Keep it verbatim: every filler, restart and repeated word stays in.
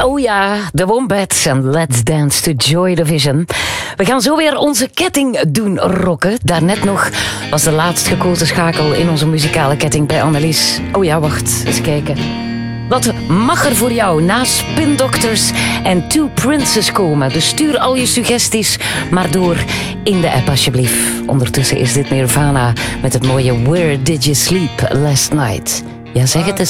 Oh ja, de Wombats en Let's Dance to Joy Division. We gaan zo weer onze ketting doen rocken. Daarnet nog was de laatst gekozen schakel in onze muzikale ketting bij Annelies. Oh ja, wacht, eens kijken. Wat mag er voor jou na Spin Doctors en Two Princes komen? Dus stuur al je suggesties maar door in de app alsjeblieft. Ondertussen is dit Nirvana met het mooie Where Did You Sleep Last Night? Ja, zeg het eens.